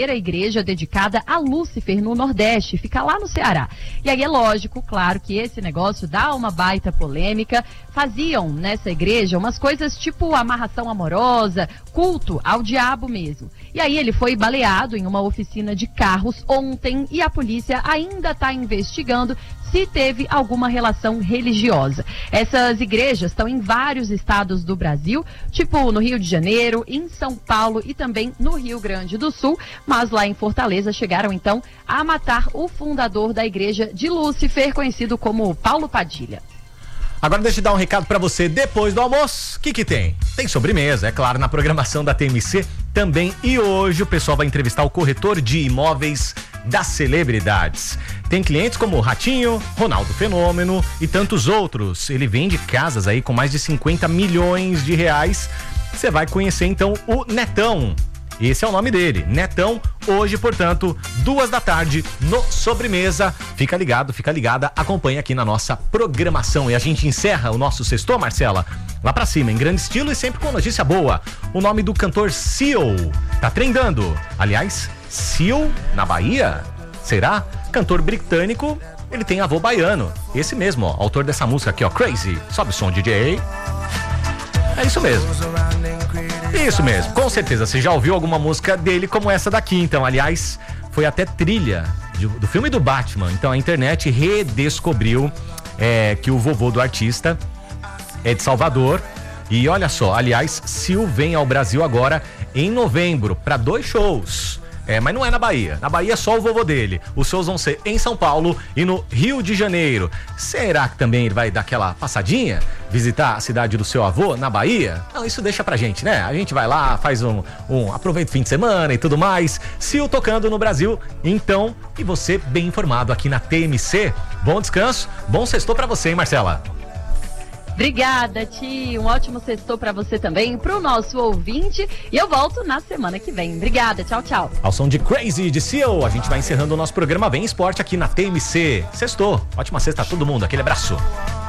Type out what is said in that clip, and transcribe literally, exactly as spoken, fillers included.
igreja dedicada a Lúcifer no Nordeste, fica lá no Ceará. E aí é lógico, claro, que esse negócio dá uma baita polêmica. Faziam nessa igreja umas coisas tipo amarração amorosa, culto ao diabo mesmo. E aí ele foi baleado em uma oficina de carros ontem e a polícia ainda está investigando se teve alguma relação religiosa. Essas igrejas estão em vários estados do Brasil, tipo no Rio de Janeiro, em São Paulo e também no Rio Grande do Sul, mas lá em Fortaleza chegaram então a matar o fundador da igreja de Lúcifer, conhecido como Paulo Padilha. Agora deixa eu dar um recado pra você. Depois do almoço, o que que tem? Tem sobremesa, é claro, na programação da T M C também. E hoje o pessoal vai entrevistar o corretor de imóveis das celebridades. Tem clientes como Ratinho, Ronaldo Fenômeno e tantos outros. Ele vende casas aí com mais de cinquenta milhões de reais. Você vai conhecer então o Netão. Esse é o nome dele, Netão, hoje, portanto, duas da tarde, no Sobremesa. Fica ligado, fica ligada, acompanha aqui na nossa programação. E a gente encerra o nosso sextou, Marcela, lá pra cima, em grande estilo e sempre com notícia boa. O nome do cantor Seal tá trendando. Aliás, Seal na Bahia? Será? Cantor britânico, ele tem avô baiano. Esse mesmo, ó, autor dessa música aqui, ó, Crazy. Sobe o som, D J. É isso mesmo. Isso mesmo, com certeza. Você já ouviu alguma música dele como essa daqui, então. Aliás, foi até trilha de, do filme do Batman. Então a internet redescobriu é, que o vovô do artista é de Salvador. E olha só, aliás, Seal vem ao Brasil agora em novembro para dois shows. É, mas não é na Bahia. Na Bahia é só o vovô dele. Os shows vão ser em São Paulo e no Rio de Janeiro. Será que também ele vai dar aquela passadinha? Visitar a cidade do seu avô na Bahia? Não, isso deixa pra gente, né? A gente vai lá, faz um, um aproveita o fim de semana e tudo mais. Seal tocando no Brasil, então, e você bem informado aqui na T M C. Bom descanso, bom sextou pra você, hein, Marcela? Obrigada, Ti. Um ótimo sextou pra você também, pro nosso ouvinte. E eu volto na semana que vem. Obrigada, tchau, tchau. Ao som de Crazy, de Seal, a gente vai encerrando o nosso programa Vem Esporte aqui na T M C. Sextou. Ótima sexta a todo mundo. Aquele abraço.